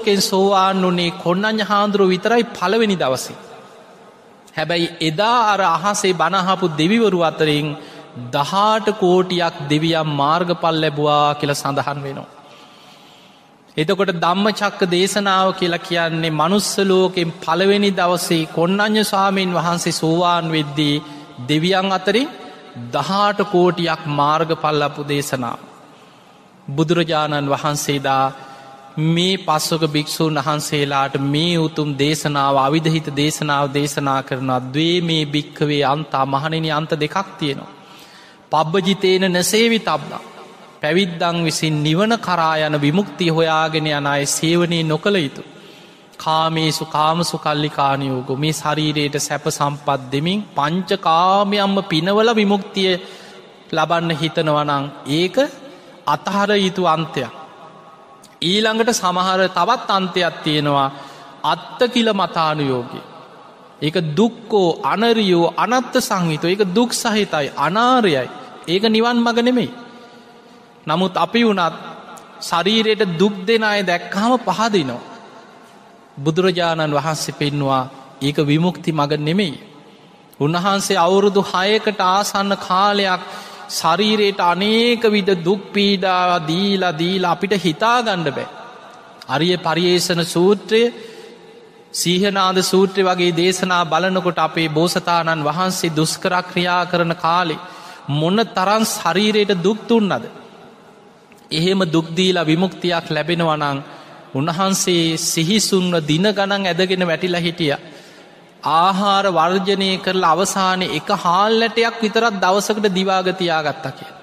ලෝකෙන් සෝවාන් වුණේ කොණ්ණඤ්ඤ හාමුදුරුවෝ විතරයි පළවෙනි දවසේ. හැබැයි එදා අර අහසේ බණහපු දෙවිවරු අතරින් 18 කෝටියක් දෙවියන් මාර්ගඵල ලැබුවා කියලා සඳහන් වෙනවා. එතකොට ධම්මචක්ක දේශනාව කියලා කියන්නේ මනුස්ස ලෝකෙන් පළවෙනි දවසේ කොණ්ණඤ්ඤ ස්වාමීන් වහන්සේ සෝවාන් වෙද්දී දෙවියන් අතරින් 18 කෝටියක් මාර්ගඵල ලැබු දේශනාව. බුදුරජාණන් වහන්සේදා මේ පස්වක භික්ෂූන් වහන්සේලාට මේ උතුම් දේශනාව අවිධහිත දේශනාව දේශනා කරනවා. ද්වේමේ භික්ඛවේ අන්තා මහණෙනි අන්ත දෙකක් තියෙනවා. පබ්බජිතේන නසේවිතබ්බා පැවිද්දන් විසින් නිවන කරා යන විමුක්තිය හොයාගෙන යන අය සේවනයේ නොකළ යුතු. කාමේසු කාමසු කල්ලිකානියෝගෝ මේ ශරීරයට සැප සම්පත් දෙමින් පංච කාමයන්ම පිනවල විමුක්තිය ලබන්න හිතනවා නම් ඒක අතහර යුතු අන්තයක්. ඊළඟට සමහර තවත් අන්තයක් තියෙනවා අත්ත කිල මතානුයෝගී. ඒක දුක්ඛෝ අනරියෝ අනත්ත සංහිතෝ. ඒක දුක් සහිතයි අනාර්යයි. ඒක නිවන් මඟ නෙමෙයි. නමුත් අපි වුණත් ශරීරයට දුක් දෙන අය දැක්කහම පහදිනවා. බුදුරජාණන් වහන්සේ පෙන්නවා ඒක විමුක්ති මඟ නෙමෙයි. උන්වහන්සේ අවුරුදු 6කට ආසන්න කාලයක් ශරීරයට අනේක විද දුක් පීඩා දීලා අපිට හිතා ගන්න බෑ. අරිය පරියේෂණ සූත්‍රය සීහනාද සූත්‍රය වගේ දේශනා බලනකොට අපේ බෝසතාණන් වහන්සේ දුෂ්කර ක්‍රියා කරන කාලේ මොන තරම් ශරීරයට දුක් දුන්නද. එහෙම දුක් දීලා විමුක්තියක් ලැබෙනවා නම් උන්වහන්සේ සිහිසුන්ව දින ගණන් ඇදගෙන වැටිලා හිටියා. ආහාර වර්ජනය කරලා අවසානයේ එක හාල් ඇටයක් විතරක් දවසකට දිවාග තියාගත්තා කියලා.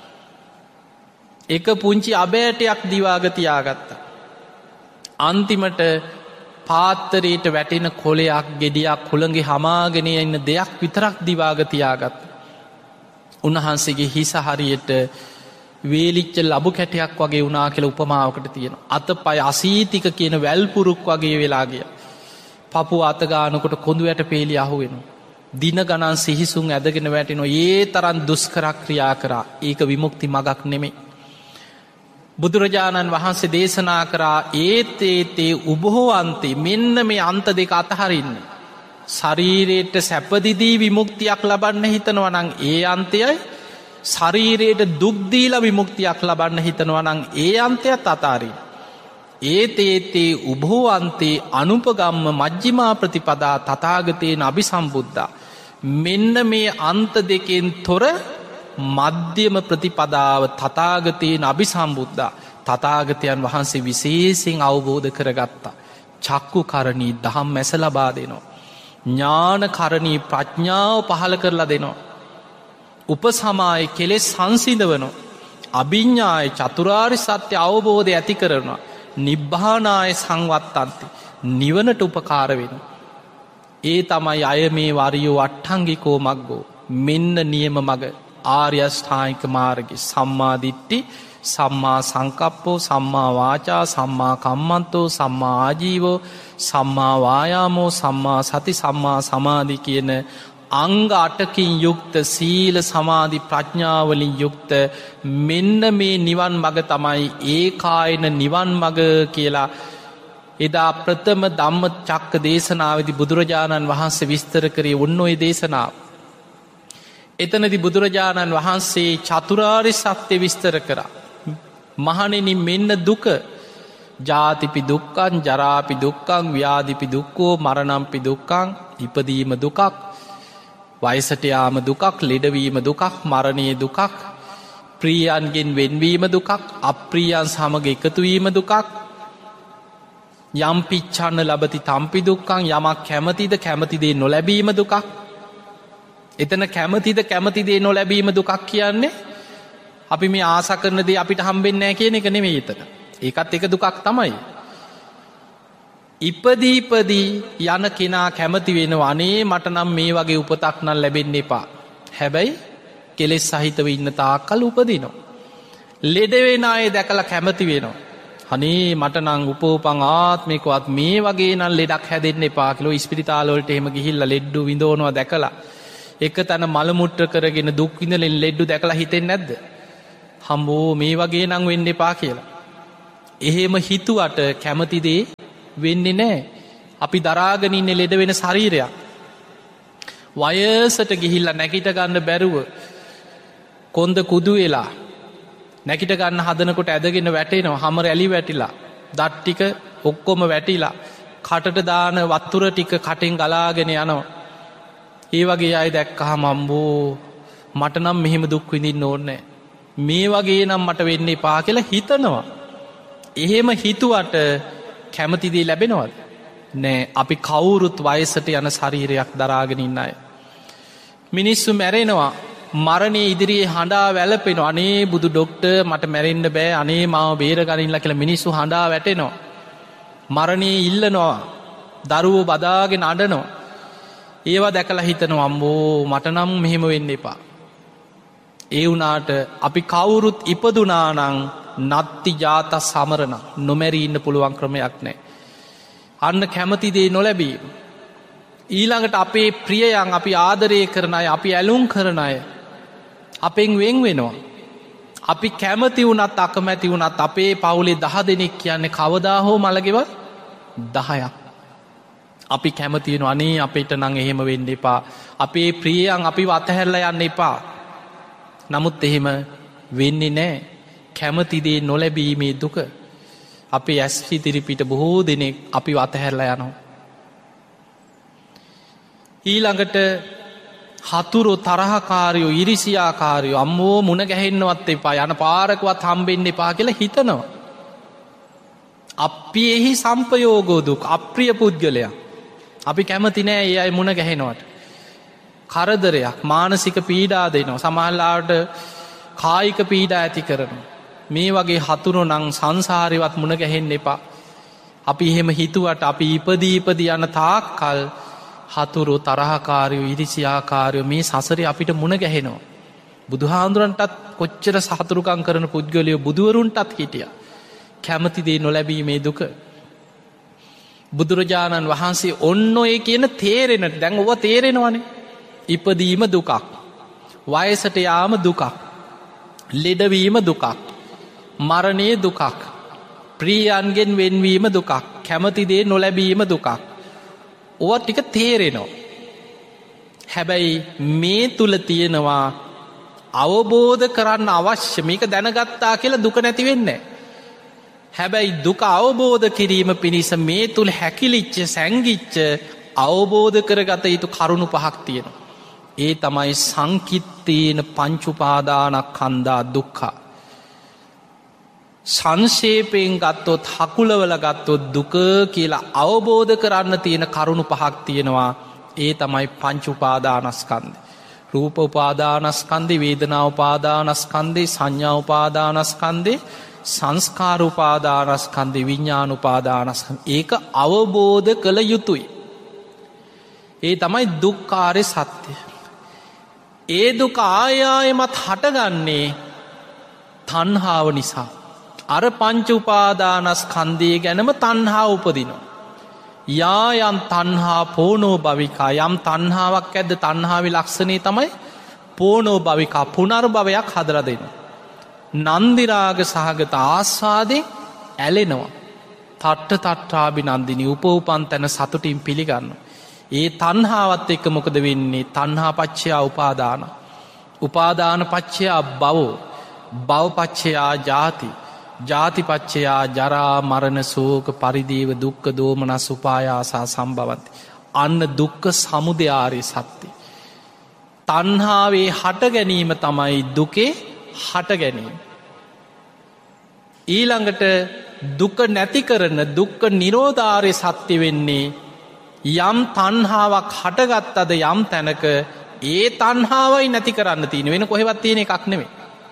එක පුංචි අබෑටයක් දිවාග තියාගත්තා. අන්තිමට පාත්තරයට වැටෙන කොලයක් ගෙඩියක් හුළඟේ හමාගෙන ඉන්න දෙයක් විතරක් දිවාග තියාගත්තා. උන්වහන්සේගේ හිස හරියට වේලිච්ච ලබු කැටයක් වගේ වුණා කියලා උපමාවකට තියෙනවා. අතපය අසීතික කියන වැල්පුරුක් වගේ වෙලා ගියා. පපුව අත ගන්නකොට කොඳු වැට පේලි අහු වෙනවා. දින ගණන් සිහිසුන් ඇදගෙන වැටෙනවා. ඒ තරම් දුෂ්කර ක්‍රියා කරා. ඒක විමුක්ති මගක් නෙමෙයි. බුදුරජාණන් වහන්සේ දේශනා කරා ඒතේ උභෝ අන්තේ මෙන්න මේ අන්ත දෙක අතහරින්න. ශරීරයට සැපදිදී විමුක්තියක් ලබන්න හිතනවා නම් ඒ අන්තයයි ශරීරයට දුක් දීලා විමුක්තියක් ලබන්න හිතනවා නම් ඒ අන්තයත් අතාරින්න. ඒතේ උභෝ අන්තේ අනුපගම්ම මජ්ක්‍ධිමා ප්‍රතිපදා තථාගතේන අபிසම්බුද්ධා. මෙන්න මේ අන්ත දෙකෙන් තොර මධ්‍යම ප්‍රතිපදාව තථාගතේන අபிසම්බුද්ධා. තථාගතයන් වහන්සේ විශේෂයෙන් අවබෝධ කරගත්තා. චක්කුකරණී දහම් මැස ලබා දෙනවා. ඥානකරණී ප්‍රඥාව පහළ කරලා දෙනවා. උපසමාය කෙලෙස් සංසිඳවනවා. අභිඥාය චතුරාර්ය සත්‍ය අවබෝධය ඇති කරනවා. නිබ්බානාය සංවත්තන්ති නිවනට උපකාර වෙනවා. ඒ තමයි අය මේ වරියෝ අට්ඨංගිකෝ මග්ගෝ මෙන්න නියම මග ආර්ය අෂ්ටාංගික මාර්ගය. සම්මා දිට්ඨි සම්මා සංකප්පෝ සම්මා වාචා සම්මා කම්මන්තෝ සම්මා ආජීවෝ සම්මා වායාමෝ සම්මා සති සම්මා සමාධි කියන අංග 8කින් යුක්ත සීල සමාධි ප්‍රඥාවලින් යුක්ත මෙන්න මේ නිවන් මඟ තමයි ඒකායන නිවන් මඟ කියලා එදා ප්‍රථම ධම්මචක්ක දේශනාවේදී බුදුරජාණන් වහන්සේ විස්තර කරේ ඔන්න ඔය දේශනාව. එතනදී බුදුරජාණන් වහන්සේ චතුරාර්ය සත්‍ය විස්තර කරා. මහණෙනි මෙන්න දුක ජාතිපි දුක්ඛං ජරාපි දුක්ඛං ව්‍යාධිපි දුක්ඛෝ මරණම්පි දුක්ඛං ඉපදීම දුකක් වයසට යාම දුකක් ලෙඩවීම දුකක් මරණයේ දුකක් ප්‍රියයන්ගෙන් වෙන්වීම දුකක් අප්‍රියයන් සමග එකතුවීම දුකක් යම් පිච්ඡන්න ලබති තම්පි දුක්ඛං යමක් කැමතිද කැමති දේ නොලැබීම දුකක්. එතන කැමතිද කැමති දේ නොලැබීම දුකක් කියන්නේ අපි මේ ආසා කරන දේ අපිට හම්බෙන්නේ නැහැ කියන එක නෙමෙයි එතන. ඒකත් එක දුකක් තමයි. ඉපදී යන කෙනා කැමති වෙනවා අනේ මට නම් මේ වගේ උපතක් නම් ලැබෙන්න එපා. හැබැයි කෙලෙස් සහිතව ඉන්න තාක්කල් උපදිනවා. ලෙඩ වෙන අය දැකලා කැමති වෙනවා. අනේ මට නම් උපෝපං ආත්මිකවත් මේ වගේ නම් ලෙඩක් හැදෙන්න එපා කියලා ඉස්පිරිතාල වලට එහෙම ගිහිල්ලා ලෙඩු විඳවනවා දැකලා එක තැන මල මුට්‍ර කරගෙන දුක් විඳින ලෙඩු දැකලා හිතෙන්නේ නැද්ද? හම්බෝ මේ වගේ නම් වෙන්න එපා කියලා. එහෙම හිතුවට කැමතිදේ වෙන්නේ නෑ. අපි දරාගෙන ඉන්නේ ලෙඩ වෙන ශරීරයක්. වයසට ගිහිල්ලා නැගිට ගන්න බැරුව කොන්ද කුදු වෙලා නැගිට ගන්න හදනකොට ඇදගෙන වැටෙනවා. හැම රැලි වැටිලා දත් ටික ඔක්කොම වැටිලා කටට දාන වතුර ටික කටෙන් ගලාගෙන යනවා. ඒ වගේ අය දැක්කහම අම්බෝ මට නම් මෙහෙම දුක් විඳින්න ඕනේ. මේ වගේ නම් මට වෙන්න එපා කියලා හිතනවා. එහෙම හිතුවට කැමති දේ ලැබෙනවද? නෑ. අපි කවුරුත් වයසට යන ශරීරයක් දරාගෙන ඉන්න අය. මිනිස්සු මැරෙනවා. මරණයේ ඉදිරියේ හඬා වැළපෙනවා. අනේ බුදු ඩොක්ටර් මට මැරෙන්න බෑ. අනේ මාව බේරගනින්න කියලා මිනිස්සු හඬා වැටෙනවා. මරණයේ ඉල්ලනවා. දරුවෝ බදාගෙන අඬනවා. ඒවා දැකලා හිතනවා අම්බෝ මට නම් මෙහෙම වෙන්න එපා. ඒ වුණාට අපි කවුරුත් ඉපදුනා නම් නත්ති ජාත සමරණ නොමැරී ඉන්න පුළුවන් ක්‍රමයක් නැහැ. අන්න කැමති දේ නොලැබීම. ඊළඟට අපේ ප්‍රියයන් අපි ආදරය කරන අය අපි ඇලුම් කරන අය අපෙන් වෙන් වෙනවා. අපි කැමති වුණත් අකමැති වුණත් අපේ පවුලේ 10 දෙනෙක් කියන්නේ කවදා හෝ මළගෙවල් 10ක්. අපි කැමති වෙනවා අනේ අපිට නම් එහෙම වෙන්න එපා. අපේ ප්‍රියයන් අපිව අතහැරලා යන්න එපා. නමුත් එහෙම වෙන්නේ නැහැ. කැමති දේ නොලැබීමේ දුක අපේ ඇස් ඉදිරිපිට බොහෝ දෙනෙක් අපිව අතහැරලා යනවා. ඊළඟට හතුරෝ තරහකාරයෝ ඉරිසියාකාරයෝ අම්මෝ මුණ ගැහෙන්නවත් එපා යන පාරකවත් හම්බෙන්න එපා කියලා හිතනවා. අප්පියෙහි සම්පයෝගෝ දුක් අප්‍රිය පුද්ගලයා. අපි කැමති නෑ ඒ අය මුණ ගැහෙනවට. කරදරයක් මානසික පීඩා දෙනවා. සමහරවිට කායික පීඩා ඇති කරනවා. මේ වගේ හතුරෝ නම් සංසාරේවත් මුණ ගැහෙන්න එපා. අපි එහෙම හිතුවට අපි ඉපදී යන තාක්කල් හතුරෝ තරහකාරයෝ ඉරිසියාකාරයෝ මේ සසරේ අපිට මුණ ගැහෙනවා. බුදුහාඳුරන්ටත් කොච්චර සහතුරුකම් කරන පුද්ගලයෝ බුදුවරුන්ටත් හිටියා. කැමති දේ නොලැබීමේ දුක. බුදුරජාණන් වහන්සේ ඔන්න ඔය කියන තේරෙන දැන් ඔව තේරෙනවනේ. ඉපදීම දුකක්. වයසට යාම දුකක්. ලෙඩවීම දුකක්. මරණය දුකක්. ප්‍රියයන්ගෙන් වෙන්වීම දුකක්. කැමති දේ නොලැබීම දුකක්. ඕවා ටික තේරෙනවා. හැබැයි මේ තුල තියෙනවා අවබෝධ කරන්න අවශ්‍ය මේක දැනගත්තා කියලා දුක නැති වෙන්නේ නැහැ. හැබැයි දුක අවබෝධ කිරීම පිණිස මේ තුල හැකිලිච්ච සැඟිච්ච අවබෝධ කරගත යුතු කරුණු පහක් තියෙනවා. ඒ තමයි සංකිට්ඨේන පංච උපාදානස්කන්ධා දුක්ඛ. සංක්ෂේපයෙන් ගත්තොත් හකුලවල ගත්තොත් දුක කියලා අවබෝධ කරන්න තියෙන කරුණු පහක් තියෙනවා. ඒ තමයි පංච උපාදානස්කන්ධය. රූප උපාදානස්කන්ධේ, වේදනා උපාදානස්කන්ධේ, සංඥා උපාදානස්කන්ධේ, සංස්කාර උපාදානස්කන්ධේ, විඥාන උපාදානස්කන්ධේ. ඒක අවබෝධ කළ යුතුයි. ඒ තමයි දුක්ඛාරය සත්‍ය. ඒ දුක ආයායමත් හටගන්නේ තණ්හාව නිසා. අර පංච උපාදානස්කන්ධය ගැනම තණ්හාව උපදිනවා. යායන් තණ්හා පෝනෝ භවිකා. යම් තණ්හාවක් ඇද්ද තණ්හාවේ ලක්ෂණේ තමයි පෝනෝ භවිකා පුනර්භවයක් හදලා දෙනවා. නන්දි රාග සහගත ආස්වාදේ ඇලෙනවා. තට්ට තට්ඨාබිනන්දිනී උපෝපන් තන සතුටින් පිළිගන්නවා. ඒ තණ්හාවත් එක්ක මොකද වෙන්නේ? තණ්හා පච්චයා උපාදාන. උපාදාන පච්චයා භව. භව පච්චයා ජාති. ජාති පච්චයා ජරා මරණ ශෝක පරිදේව දුක්ඛ දෝමනස් උපායාසා සම්භවಂತಿ. අන්න දුක්ඛ සමුදය ආර්ය සත්‍ය. තණ්හාවේ හට ගැනීම තමයි දුකේ හට ගැනීම. ඊළඟට දුක නැති කරන දුක්ඛ නිරෝධාර්ය සත්‍ය වෙන්නේ යම් තණ්හාවක් හටගත්තද යම් තැනක ඒ තණ්හාවයි නැති කරන්න තියෙන වෙන කොහෙවත් තියෙන එකක් නෙමෙයි.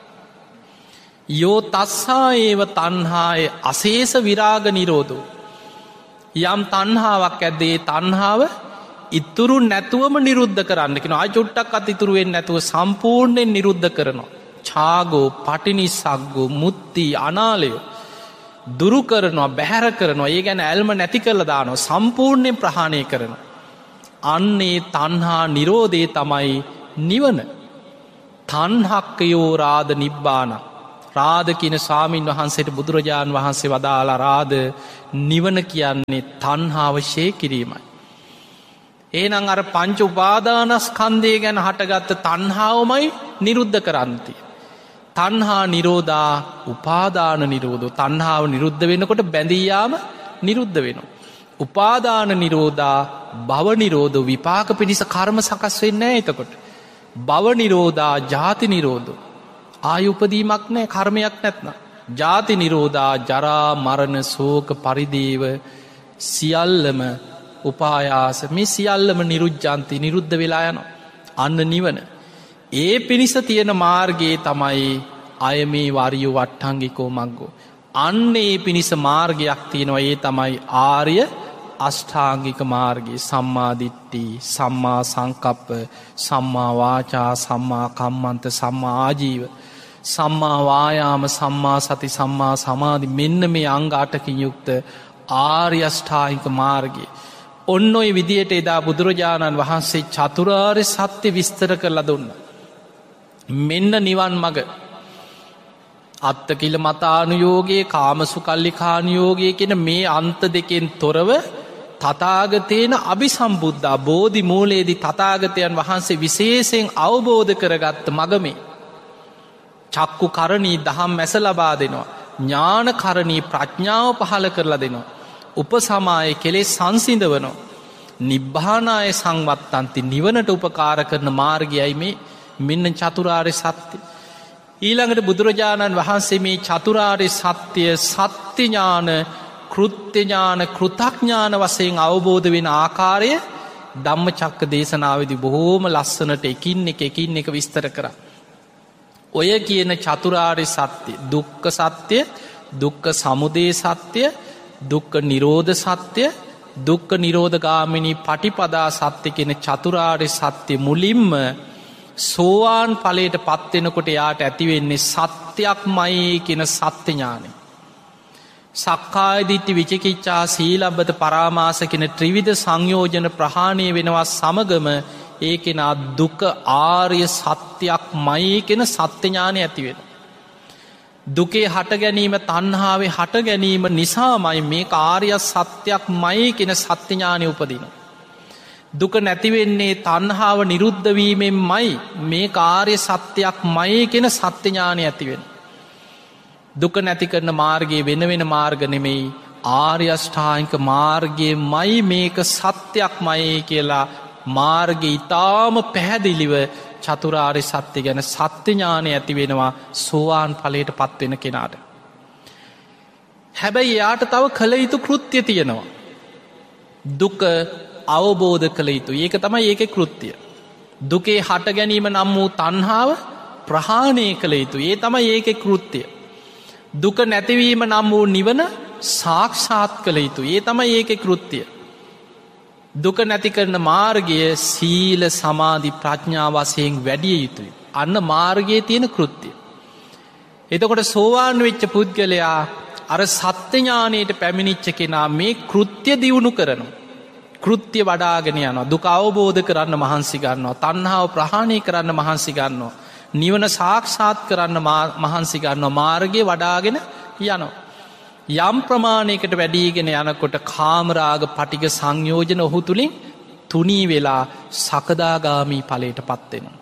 යෝ තස්සා ඒව තණ්හාය අශේෂ විරාග නිරෝධෝ. යම් තණ්හාවක් ඇද්ද ඒ තණ්හාව ඉතුරු නැතුවම නිරුද්ධ කරන්න කියනවා. ආ චුට්ටක්වත් ඉතුරු වෙන්නේ නැතුව සම්පූර්ණයෙන් නිරුද්ධ කරනවා. ඡාගෝ පටිනිස්සග්ගෝ මුත්ති අනාලය දුරු කරනවා, බැහැර කරනවා. ඒ ගැන ඇල්ම නැති කරලා දානවා, සම්පූර්ණයෙන් ප්‍රහාණය කරනවා. අන්නේ තණ්හා නිරෝධේ තමයි නිවන. තණ්හක්කයෝ රාද නිබ්බාන. රාද කියන ස්වාමීන් වහන්සේට බුදුරජාණන් වහන්සේ වදාලා රාද නිවන කියන්නේ තණ්හාව ෂේ කිරීමයි. එහෙනම් අර පංච උපාදානස්කන්ධය ගැන හටගත්ත තණ්හාවමයි නිරුද්ධ කරන්තිය. තණ්හා නිරෝධා උපාදාන නිරෝධෝ. තණ්හාව නිරුද්ධ වෙනකොට බැඳී යාම නිරුද්ධ වෙනවා. උපාදාන නිරෝධා භව නිරෝධෝ. විපාක පිණිස කර්ම සකස් වෙන්නේ නැහැ එතකොට. භව නිරෝධා ජාති නිරෝධෝ. ආය උපදීමක් නැහැ කර්මයක් නැත්නම්. ජාති නිරෝධා ජරා මරණ ශෝක පරිදේව සියල්ලම උපායාස මේ සියල්ලම නිරුද්ධාන්ති නිරුද්ධ වෙලා යනවා. අන්න නිවන. ඒ පිණිස තියෙන මාර්ගයේ තමයි අය මේ වරිය වට්ටංගිකෝ මග්ගෝ. අන්න ඒ පිණිස මාර්ගයක් තියෙනවා. ඒ තමයි ආර්ය අෂ්ටාංගික මාර්ගයේ. සම්මා දිට්ඨි, සම්මා සංකප්ප, සම්මා වාචා, සම්මා කම්මන්ත, සම්මා ආජීව, සම්මා වායාම, සම්මා සති, සම්මා සමාධි. මෙන්න මේ අංග 8කින් යුක්ත ආර්ය අෂ්ටාංගික මාර්ගය. ඔන්න ඔය විදියට එදා බුදුරජාණන් වහන්සේ චතුරාර්ය සත්‍ය විස්තර කරලා දුන්නා. මෙන්න නිවන් මඟ. අත්තකිල මතානුයෝගයේ කාමසුකල්ලිකානුයෝගය කියන මේ අන්ත දෙකෙන් තොරව තථාගතේන අභිසම්බුද්ධා බෝධි මූලයේදී තථාගතයන් වහන්සේ විශේෂයෙන් අවබෝධ කරගත්ත මඟ මේ. චක්කු කරණී දහම් මැස ලබා දෙනවා. ඥාන කරණී ප්‍රඥාව පහළ කරලා දෙනවා. උපසමාය කෙලෙස් සංසිඳවනවා. නිබ්බානාය සංවත්තන්ති නිවනට උපකාර කරන මාර්ගයයි මේ. මෙන්න චතුරාර්ය සත්‍ය. ඊළඟට බුදුරජාණන් වහන්සේ මේ චතුරාර්ය සත්‍ය සත්‍ය ඥාන, කෘත්‍ය ඥාන, කෘතඥාන වශයෙන් අවබෝධ වෙන ආකාරය ධම්මචක්ක දේශනාවේදී බොහෝම ලස්සනට එකින් එක විස්තර කරා. ඔය කියන චතුරාර්ය සත්‍ය, දුක්ඛ සත්‍ය, දුක්ඛ සමුදය සත්‍ය, දුක්ඛ නිරෝධ සත්‍ය, දුක්ඛ නිරෝධගාමිනී පටිපදා සත්‍ය කියන චතුරාර්ය සත්‍ය මුලින්ම සෝවාන් ඵලයට පත් වෙනකොට යාට ඇති වෙන්නේ සත්‍යක්මයි කියන සත්‍ය ඥානය. සක්කාය දිට්ඨි විචිකිච්ඡා සීලබ්බත පරාමාස කියන ත්‍රිවිධ සංයෝජන ප්‍රහාණය වෙනවා සමගම ඒ කෙනා දුක ආර්ය සත්‍යක්මයි කියන සත්‍ය ඥානය ඇති වෙනවා. දුකේ හට ගැනීම තණ්හාවේ හට ගැනීම නිසාමයි මේ ආර්ය සත්‍යක්මයි කියන සත්‍ය ඥානය උපදිනවා. දුක නැතිවෙන්නේ තණ්හාව නිරුද්ධ වීමෙන්මයි මේ ආර්ය සත්‍යක්මයි කියන සත්‍ය ඥානය ඇති වෙනවා. දුක නැති කරන මාර්ගයේ වෙන මාර්ග නෙමෙයි ආර්ය අෂ්ටාංගික මාර්ගයමයි මේක සත්‍යක්මයි කියලා මාර්ගය ඊටාම පැහැදිලිව චතුරාර්ය සත්‍ය ගැන සත්‍ය ඥානය ඇති වෙනවා සෝවාන් ඵලයට පත් වෙන කෙනාට. හැබැයි එයාට තව කළ යුතු කෘත්‍ය තියෙනවා. දුක අවබෝධ කළ යුතුයි. ඒක තමයි ඒකේ කෘත්‍ය. දුකේ හට ගැනීම නම් වූ තණ්හාව ප්‍රහාණය කළ යුතුයි. ඒ තමයි ඒකේ කෘත්‍ය. දුක නැතිවීම නම් වූ නිවන සාක්ෂාත් කළ යුතුයි. ඒ තමයි ඒකේ කෘත්‍ය. දුක නැති කරන මාර්ගය සීල සමාධි ප්‍රඥා වශයෙන් වැඩිය යුතුයි. අන්න මාර්ගයේ තියෙන කෘත්‍ය. එතකොට සෝවාන් වෙච්ච පුද්ගලයා අර සත්‍ය ඥානයට පැමිණිච්ච කෙනා මේ කෘත්‍ය දියුණු කරනවා. කෘත්‍ය වඩාගෙන යනවා. දුක අවබෝධ කරන්න මහන්සි ගන්නවා. තණ්හාව ප්‍රහාණය කරන්න මහන්සි ගන්නවා. නිවන සාක්ෂාත් කරන්න මහන්සි ගන්නවා. මාර්ගය වඩාගෙන යනවා. යම් ප්‍රමාණයකට වැඩීගෙන යනකොට කාමරාග පටිග සංයෝජන ඔහු තුළින් තුනී වෙලා සකදාගාමී ඵලයට පත් වෙනවා.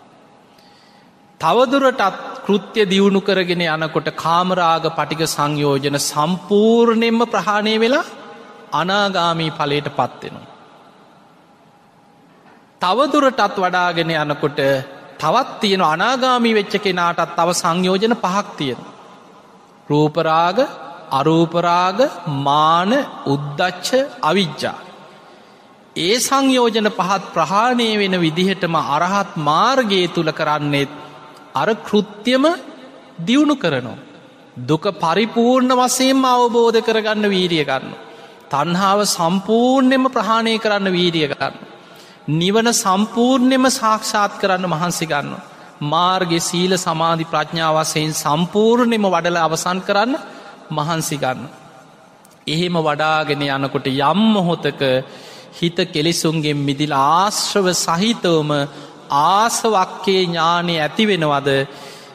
තවදුරටත් කෘත්‍ය දියුණු කරගෙන යනකොට කාමරාග පටිග සංයෝජන සම්පූර්ණයෙන්ම ප්‍රහාණය වෙලා අනාගාමී ඵලයට පත් වෙනවා. තවදුරටත් වඩාගෙන යනකොට තවත් තියෙන අනාගාමී වෙච්ච කෙනාටත් තව සංයෝජන 5ක් තියෙනවා. රූපරාග, අරූපරාග, මාන, උද්ධච්ච, අවිජ්ජා. ඒ සංයෝජන 5ත් ප්‍රහාණය වෙන විදිහටම අරහත් මාර්ගයේ තුල කරන්නේ අර කෘත්‍යම දියුණු කරනවා. දුක පරිපූර්ණ වශයෙන්ම අවබෝධ කරගන්න වීරිය ගන්නවා. තණ්හාව සම්පූර්ණයෙන්ම ප්‍රහාණය කරන්න වීරිය ගන්නවා. නිවන සම්පූර්ණයෙන්ම සාක්ෂාත් කරන්න මහන්සි ගන්නවා. මාර්ගයේ සීල සමාධි ප්‍රඥා වශයෙන් සම්පූර්ණයෙන්ම වඩලා අවසන් කරන්න මහන්සි ගන්න. එහෙම වඩාගෙන යනකොට යම් මොහොතක හිත කෙලෙසුන්ගෙන් මිදිලා ආශ්‍රව සහිතවම ආසවක්කේ ඥානෙ ඇති වෙනවද?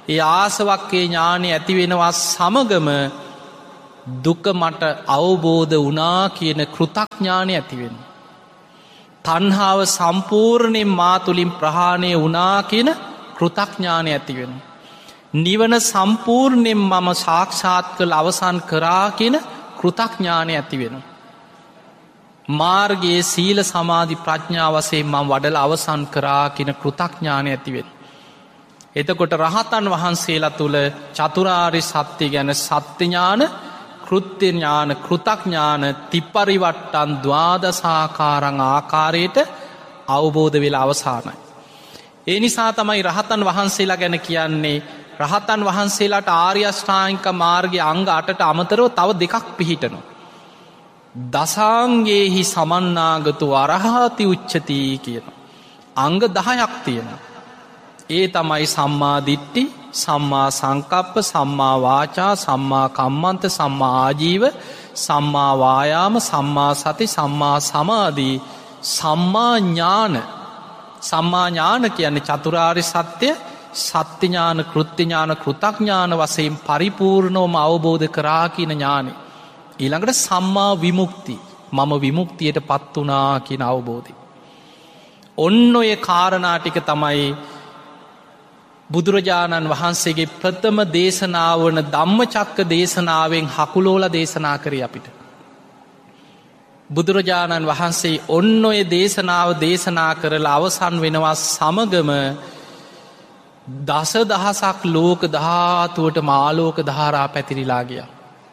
ඒ ආසවක්කේ ඥානය ඇති වෙනවා සමගම දුක මට අවබෝධ වුණා කියන කෘතඥානය ඇති වෙනවා. තණ්හාව සම්පූර්ණයෙන් මා තුලින් ප්‍රහාණය වුණා කියන කෘතඥානය ඇති වෙනවා. නිවන සම්පූර්ණයෙන් මම සාක්ෂාත් කළ අවසන් කරා කියන කෘතඥානය ඇති වෙනවා. මාර්ගයේ සීල සමාධි ප්‍රඥා වශයෙන් මම වඩලා අවසන් කරා කියන කෘතඥානය ඇති වෙනවා. එතකොට රහතන් වහන්සේලා තුල චතුරාර්ය සත්‍ය ගැන සත්‍ය ඥාන, කෘත්‍ය ඥාන, කෘතඥාන තිපරිවට්ටන් ද්වාදසාකාරං ආකාරයට අවබෝධ වෙලා අවසానයි. ඒ නිසා තමයි රහතන් වහන්සේලා ගැන කියන්නේ රහතන් වහන්සේලාට ආර්ය අෂ්ටාංගික මාර්ගයේ අංග 8ට අමතරව තව දෙකක් පිහිටනවා. දසාංගේහි සමන්නාගතු අරහති උච්චති කියන අංග 10ක් තියෙනවා. ඒ තමයි සම්මා දිට්ඨි, සම්මා සංකප්ප, සම්මා වාචා, සම්මා කම්මන්ත, සම්මා ආජීව, සම්මා වායාම, සම්මා සති, සම්මා සමාධි, සම්මා ඥාන. සම්මා ඥාන කියන්නේ චතුරාර්ය සත්‍ය, සත්‍ය ඥාන, කෘත්‍ය ඥාන, කෘතඥාන වශයෙන් පරිපූර්ණවම අවබෝධ කරා කියන ඥානෙ. ඊළඟට සම්මා විමුක්ති, මම විමුක්තියට පත් වුණා කියන අවබෝධය. ඔන්න ඔය කාරණා ටික තමයි බුදුරජාණන් වහන්සේගේ ප්‍රථම දේශනාව වන ධම්මචක්ක දේශනාවෙන් හකුලෝලා දේශනා කරේ අපිට. බුදුරජාණන් වහන්සේ ඔන්න ඔය දේශනාව දේශනා කරලා අවසන් වෙනවා සමගම දසදහසක් ලෝක ධාතුවට ආලෝක ධාරා පැතිරිලා ගියා.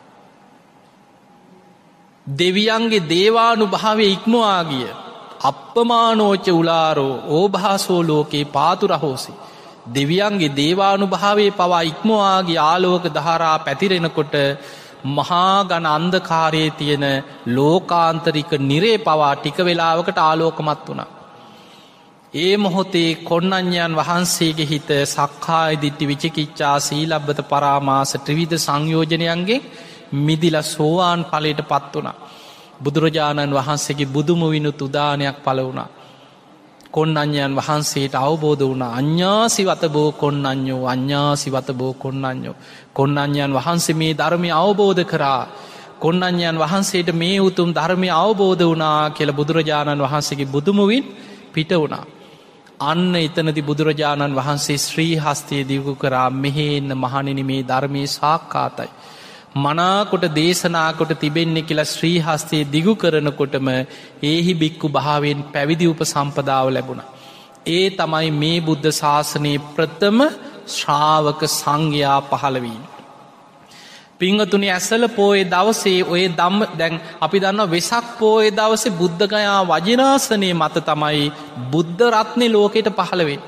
දෙවියන්ගේ දේවානුභාවය ඉක්මවා ගිය අප්පමානෝච උලාරෝ ඕභාසෝ ලෝකේ පාතුරහෝසි. දෙවියන්ගේ දේවානුභාවයේ පවා ඉක්මවාගේ ආලෝක ධාරා පැතිරෙනකොට මහා ඝන අන්ධකාරයේ තියෙන ලෝකාන්තරික නිරේ පවා ටික වේලාවකට ආලෝකමත් වුණා. ඒ මොහොතේ කොණ්ණඤ්ඤයන් වහන්සේගේ හිත සක්කාය දිට්ඨි විචිකිච්ඡා සීලබ්බත පරාමාස ත්‍රිවිධ සංයෝජනයන්ගෙන් මිදිලා සෝවාන් ඵලයට පත් වුණා. බුදුරජාණන් වහන්සේගේ බුදුමු විනුත් උදානයක් පළ වුණා. කොණ්ණඤ්ඤයන් වහන්සේට අවබෝධ වුණා අඤ්ඤාසිවත බෝ කොණ්ණඤ්ඤෝ, අඤ්ඤාසිවත බෝ කොණ්ණඤ්ඤෝ. කොණ්ණඤ්ඤයන් වහන්සේ මේ ධර්මය අවබෝධ කරා. කොණ්ණඤ්ඤයන් වහන්සේට මේ උතුම් ධර්මය අවබෝධ වුණා කියලා බුදුරජාණන් වහන්සේගේ බුදුමුවින් පිට වුණා. අන්න එතනදී බුදුරජාණන් වහන්සේ ශ්‍රී හස්තය දිගු කරා, මෙහෙන්න මහණෙනි මේ ධර්මයේ සාක්කාතයි. මනාකොට දේශනා කොට තිබෙන්නේ කියලා ශ්‍රී හස්තය දිගු කරනකොටම ඒහි බික්කු භාවයෙන් පැවිදි උපසම්පදාව ලැබුණා. ඒ තමයි මේ බුද්ධ ශාසනයේ ප්‍රථම ශ්‍රාවක සංඝයා පහළ වීම. පින්වතුනි, ඇසල පොයේ දවසේ ඔය දැන් අපි දන්නවා වෙසක් පොයේ දවසේ බුද්ධ ගයා වජිනාසනයේ මත තමයි බුද්ධ රත්නේ ලෝකෙට පහළ වෙන්නේ.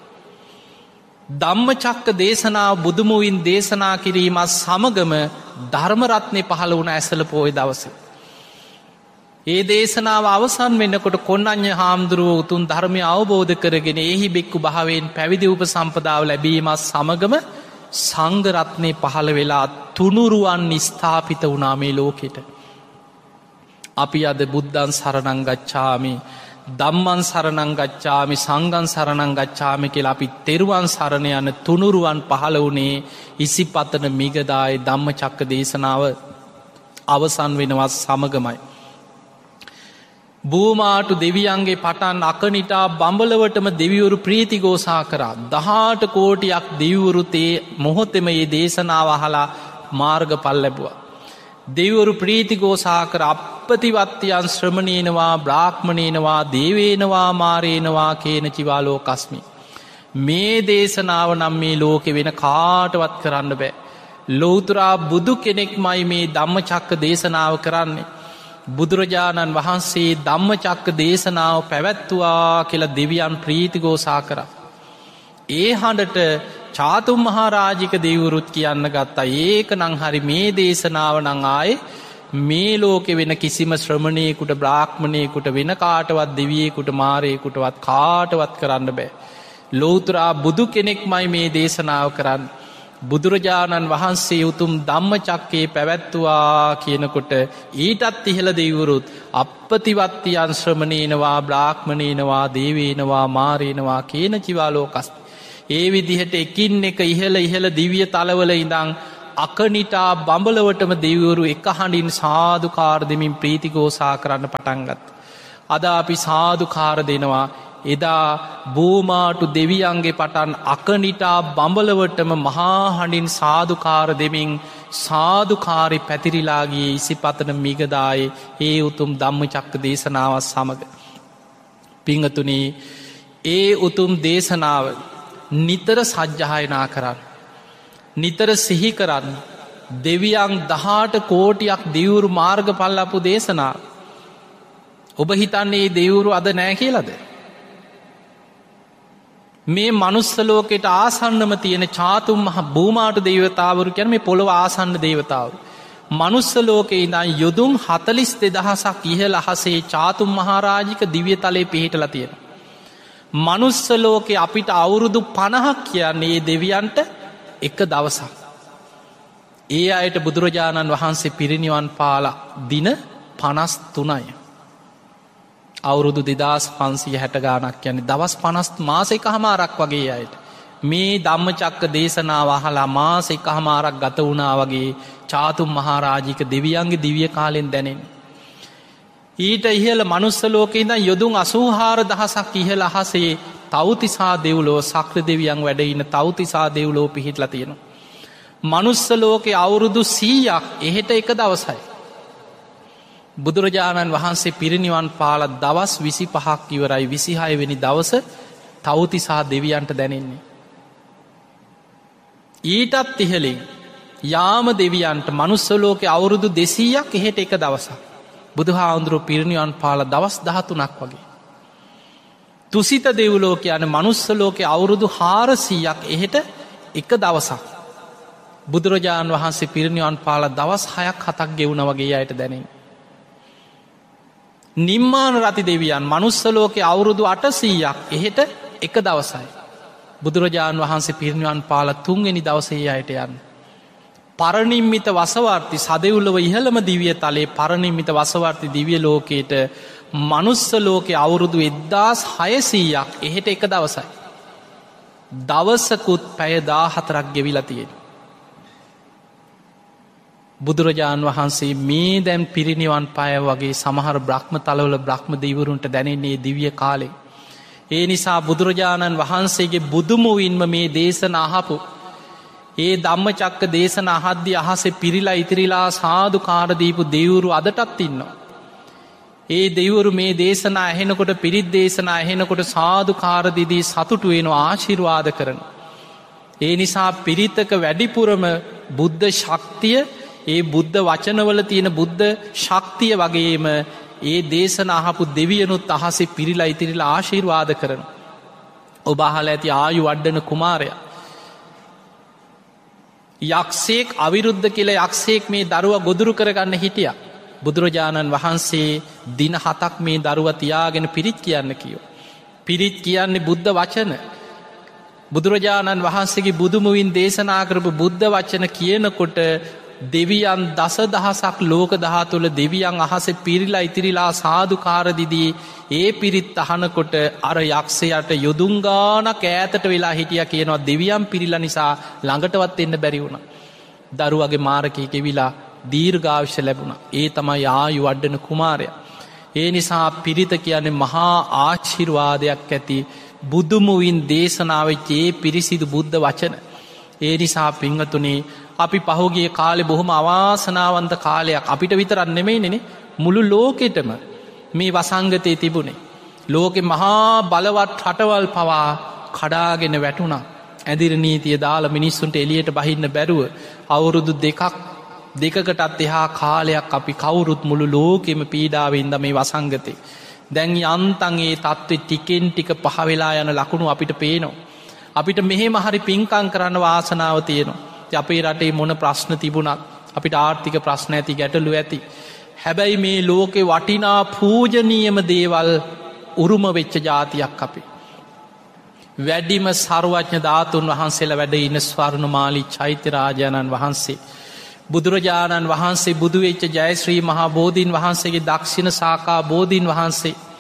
ධම්මචක්ක දේශනාව බුදුමුවින් දේශනා කිරීමත් සමගම ධර්ම රත්නේ පහළ වුණ ඇසල පොයේ දවසේ. ඒ දේශනාව අවසන් වෙනකොට කොණ්ණඤ්ඤ හාමුදුරුවෝ උතුම් ධර්මය අවබෝධ කරගෙන ඒහි බික්කු භාවයෙන් පැවිදි උපසම්පදාව ලැබීමත් සමගම සංඝ රත්නේ පහළ වෙලා තුනුරුවන් ස්ථාපිත වුණා මේ ලෝකෙට. අපි අද බුද්ධං සරණං ගච්ඡාමි, ධම්මං සරණං ගච්ඡාමි, සංඝං සරණං ගච්ඡාමි කියලා අපි තෙරුවන් සරණ යන තුනුරුවන් පහළ වුණේ ඉසිපතන මිගදායේ ධම්මචක්ක දේශනාව අවසන් වෙනවත් සමගමයි. බූමාටු දෙවියන්ගේ පටන් අකනිටා බඹලවටම දෙවිවරු ප්‍රීතිඝෝෂා කරා. 18 කෝටියක් දෙවිවරු තේ මොහොතේම මේ දේශනාව අහලා මාර්ගඵල ලැබුවා. දෙවිවරු ප්‍රීතිඝෝෂා කර අප්පතිවත්යන් ශ්‍රමණේනවා, බ්‍රාහ්මණේනවා, දේවේනවා, මාරේනවා කේන චිවා ලෝකස්මි. මේ දේශනාව නම් මේ ලෝකෙ වෙන කාටවත් කරන්න බෑ. ලෞතර බුදු කෙනෙක්මයි මේ ධම්මචක්ක දේශනාව කරන්නේ. බුදුරජාණන් වහන්සේ ධම්මචක්ක දේශනාව පැවැත්තුවා කියලා දෙවියන් ප්‍රීතිඝෝෂා කරා. ඒ හඬට චාතුම් මහරජික දෙවිවරුත් කියන්න ගත්තා, ඒක නම් හරි, මේ දේශනාව නම් ආයේ මේ ලෝකෙ වෙන කිසිම ශ්‍රමණේකුට, බ්‍රාහ්මණේකුට, වෙන කාටවත්, දෙවියෙකුට, මාරයෙකුටවත් කාටවත් කරන්න බෑ. ලෞතර බුදු කෙනෙක්මයි මේ දේශනාව කරන්නේ. බුදුරජාණන් වහන්සේ උතුම් ධම්මචක්කේ පැවැත්තුවා කියනකොට ඊටත් ඉහළ දෙවිවරුත් අප්පතිවත්තියන් ශ්‍රමණේනවා, බ්‍රාහ්මණේනවා, දේවේනවා, මාරේනවා කේන චිවා ලෝකස්මි. ඒ විදිහට එකින් එක ඉහළ දිව්‍ය තලවල ඉඳං අකනිටා බඹලවටම දෙවිවරු එක හඬින් සාධකාර දෙමින් ප්‍රීතිගෝසා කරන්න පටන්ගත්. අද අපි සාධකාර දෙනවා එදා බෝමාටු දෙවියන්ගේ පටන් අකනිටා බඹලවටම මහාහඬින් සාධකාර දෙමින් සාධකාරි පැතිරිලාගේ ඉසිපතන මිගදායේ ඒ උතුම් ධම්මචක්ක දේශනාවත් සමඟ. පිංහතුනේ ඒ උතුම් දේශනාව නිතර සජ්්‍යහයනා කරන්න. නිතර සිහි කරන්න දෙවියන් 18 කෝටියක් දිවුරු මාර්ග පල්ලපු දේශනා. ඔබ හිතන්නේ දෙවුරු අද නෑ කියලද. මේ මනුස්සලෝකෙට ආසන්නම තියෙන චාතුම් මහ භූමාට දේවතාවරු කැන මේ පොළොව ආසන්න දේවතාව. මනුස්සලෝකෙ ඉඳන් යොදුම් 42,000ක් ඉහළ අහසේ චාතුම් මහාරාජික දිව්‍ය තලයේ පිහිටලා තියෙන. මනුස්සලෝකෙ අපිට අවුරුදු 50ක් කියන්නේ ඒ දෙවියන්ට එක දවසක්. ඒ අයට බුදුරජාණන් වහන්සේ පිරිනිවන් පාලා දින 53යි. අවුරුදු 2560 ගානක් කියන්නේ දවස් 50 මාස එකහමාරක් වගේ අයට මේ ධම්මචක්ක දේශනාව අහලා මාස එකහමාරක් ගත වුණා වගේ චාතුම් මහාරාජික දෙවියන්ගේ දිව්‍ය කාලෙන් දැනෙන. ඊට ඉහළ මනුස්ස ලෝකේ ඉඳන් යොදුන් 84000ක් ඉහළ අහසේ තව්තිසා දෙව්ලොව සක්‍ර දෙවියන් වැඩ ඉන්න තව්තිසා දෙව්ලොව පිහිටලා තියෙනවා. මනුස්ස ලෝකේ අවුරුදු 100ක් එහෙට එක දවසයි. බුදුරජාණන් වහන්සේ පිරිනිවන් පාල දවස් 25ක් ඉවරයි 26 වෙනි දවස තව්තිසා දෙවියන්ට දැනෙන්නේ. ඊටත් ඉහළින් යාම දෙවියන්ට මනුස්ස ලෝකේ අවුරුදු 200ක් එහෙට එක දවසක්. බුදුහාඳුරෝ පිරිනිවන් පාල දවස් 13ක් වගේ. තුසිත දෙව්ලොව කියන්නේ මනුස්ස ලෝකේ අවුරුදු 400ක් එහෙට එක දවසක්. බුදුරජාණන් වහන්සේ පිරිනිවන් පාල දවස් 6ක් 7ක් ගෙවුණා වගේ අයට දැනෙන්නේ. නිම්මාන රති දෙවියන් මනුස්ස ලෝකේ අවුරුදු 800ක් එහෙට එක දවසයි. බුදුරජාණන් වහන්සේ පිරිනිවන් පාල 3 වෙනි දවසේ අයට යන්නේ. පරනිම්මිත වසවර්ති සදෙව්ලොව ඉහළම දිව්‍ය තලයේ පරනිම්මිත වසවර්ති දිව්‍ය ලෝකයට මනුස්ස ලෝකේ අවුරුදු 1600ක් එහෙට එක දවසයි. දවසකුත් පැය 14ක් ගෙවිලා තියෙනවා. බුදුරජාණන් වහන්සේ මේ දැන් පිරිනිවන් පාය වගේ සමහර බ්‍රහ්ම තලවල බ්‍රහ්ම දෙවිවරුන්ට දැනෙන්නේ දිව්‍ය කාලේ. ඒ නිසා බුදුරජාණන් වහන්සේගේ බුදුමුවින්ම මේ දේශන අහපු ඒ ධම්මචක්ක දේශන අහද්දී අහසේ පිරිලා ඉතිරිලා සාදුකාර දීපු දෙවිවරු අදටත් ඉන්නවා. ඒ දෙවිවරු මේ දේශනා ඇහෙනකොට පිරිත් දේශනා ඇහෙනකොට සාදුකාර දීදී සතුටු වෙනවා ආශිර්වාද කරනවා. ඒ නිසා පිරිතක වැඩිපුරම බුද්ධ ශක්තිය ඒ බුද්ධ වචනවල තියෙන බුද්ධ ශක්තිය වගේම ඒ දේශන අහපු දෙවියනුත් අහසේ පිරිලා ඉතිරිලා ආශිර්වාද කරන. ඔබ අහලා ඇති ආයු වඩ්ඩන කුමාරයා. යක්ෂයෙක් අවිරුද්ධ කියලා යක්ෂයෙක් මේ දරුවා ගොදුරු කරගන්න හිටියා. බුදුරජාණන් වහන්සේ දින 7ක් මේ දරුවා තියාගෙන පිරිත් කියන්න කිව්වා. පිරිත් කියන්නේ බුද්ධ වචන. බුදුරජාණන් වහන්සේගේ බුදුමුවින් දේශනා කරපු බුද්ධ වචන කියනකොට දෙවියන් 10000ක් ලෝක ධාතුල දෙවියන් අහසේ පිරිලා ඉතිරිලා සාදුකාර දීදී ඒ පිරිත් අහනකොට අර යක්ෂයාට යොදුන් ගානක් ඈතට වෙලා හිටියා කියනවා දෙවියන් පිරිලා නිසා ළඟටවත් එන්න බැරි වුණා. දරුවගේ මාරකේ කෙවිලා දීර්ඝායුෂ ලැබුණා. ඒ තමයි ආයු වඩන කුමාරයා. ඒ නිසා පිරිත කියන්නේ මහා ආශිර්වාදයක් ඇති බුදුමුවින් දේශනාවෙච්ච ඒ පිරිසිදු බුද්ධ වචන. ඒ නිසා පින්වතුනි අපි පහුගිය කාලේ බොහොම අවාසනාවන්ත කාලයක් අපිට විතරක් නෙමෙයිනේ මුළු ලෝකෙටම මේ වසංගතේ තිබුණේ. ලෝකෙ මහා බලවත් රටවල් පවා කඩාගෙන වැටුණා. ඇදිරි නීතිය දාලා මිනිස්සුන්ට එළියට බහින්න බැරුව අවුරුදු දෙකකටත් එහා කාලයක් අපි කවුරුත් මුළු ලෝකෙම පීඩාවෙන් ඉඳ මේ වසංගතේ. දැන් යන්තම් ඒ තත්ත්වෙ ටිකෙන් ටික පහ වෙලා යන ලකුණු අපිට පේනවා. අපිට මෙහෙම හරි පින්කම් කරන්න වාසනාව තියෙනවා. අපේ රටේ මොන ප්‍රශ්න තිබුණත් අපිට ආර්ථික ප්‍රශ්න ඇති ගැටලු ඇති. හැබැයි මේ ලෝකෙ වටිනා පූජනීයම දේවල් උරුම වෙච්ච ජාතියක් අපි. වැඩිම සර්වඥ ධාතුන් වහන්සේලා වැඩ ඉන්න ස්වර්ණමාලී චෛත්‍ය රාජානන් වහන්සේ. බුදුරජාණන් වහන්සේ බුදු වෙච්ච ජයශ්‍රී මහා බෝධීන් වහන්සේගේ දක්ෂිණ ශාඛා බෝධීන් වහන්සේ.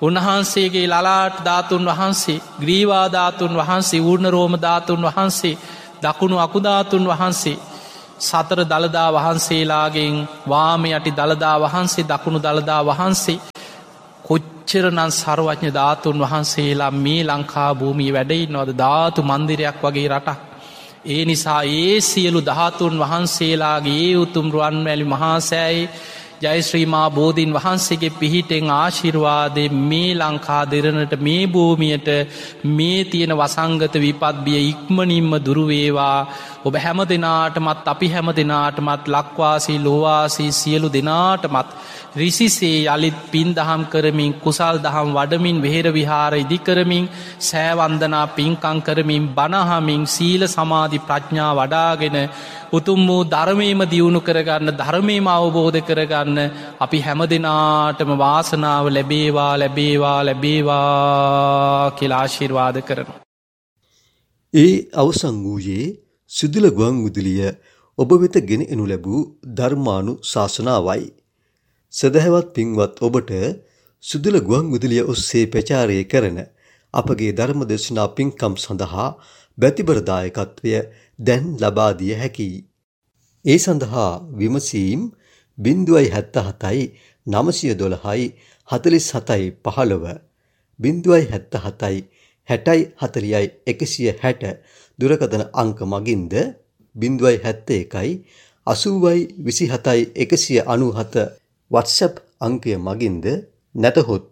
උන්වහන්සේගේ ලලාට ධාතුන් වහන්සේ, ග්‍රීවා ධාතුන් වහන්සේ, ඌර්ණ රෝම ධාතුන් වහන්සේ, දකුණු අකුධාතුන් වහන්සේ, සතර දළදා වහන්සේලාගෙන් වාම යටි දළදා වහන්සේ, දකුණු දළදා වහන්සේ, කොච්චරනන් සර්වඥ ධාතුන් වහන්සේලා මේ ලංකා භූමී වැඩඉන්නවද? ධාතු මන්දිරයක් වගේ රටක්. ඒ නිසා ඒ සියලු ධාතුන් වහන්සේලාගේ ඒ උතුම් රුවන්මැලි මහාසෑයි ජයශ්‍රීමා බෝධීන් වහන්සේගේ පිහිටෙන් ආශිර්වාදය මේ ලංකා දෙරණට, මේ භූමියට, මේ තියෙන වසංගත විපත්බිය ඉක්මනින්ම දුරුවේවා. ඔබ හැම දෙනාටමත්, අපි හැම දෙනාටමත්, ලක්වාසී ලෝවාසී සියලු දෙනාටමත් රිසිසේ යළිත් පින් දහම් කරමින්, කුසල් දහම් වඩමින්, වෙහෙර විහාර ඉදි කරමින්, සෑවන්දනා පින්කං කරමින්, බණහමින්, සීල සමාධි ප්‍රඥා වඩාගෙන උතුම් වූ ධර්මයම දියුණු කරගන්න, ධර්මයම අවබෝධ කරගන්න අපි හැම දෙනාටම වාසනාව ලැබේවා ලැබේවා ලැබේවා කියලා ආශිර්වාද කරනවා. ඒ අවසන් වූයේ සුදුල ගුවන් විදුලිය ඔබ වෙත ගෙන එනු ලැබූ ධර්මානු ශාසනාවයි. සදහැවත් පින්වත් ඔබට සුදුල ගුවන් විදුලිය ඔස්සේ ප්‍රචාරය කරන අපගේ ධර්ම දේශනා පින්කම් සඳහා බැතිබර දායකත්වය දැන් ලබා දිය හැකියි. ඒ සඳහා විමසීම් 077යි 912යි 47යි 15 077යි 60යි 40යි 160 දුරකථන අංක මගින්ද 071යි 80යි 27යි 197 WhatsApp අංකය මගින්ද නැතහොත්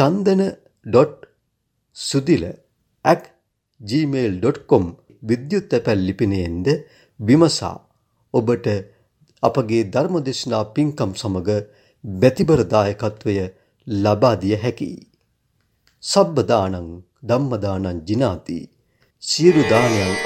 chandana.sudila@gmail.com විද්‍යුත් තැපැල් ලිපිනයෙන්ද විමසා ඔබට අපගේ ධර්මදේශනා පින්කම් සමග බැතිබර දායකත්වය ලබා දිය හැකියි. සබ්බ දානං ධම්ම දානං ජිනාති. සියලු දානයන්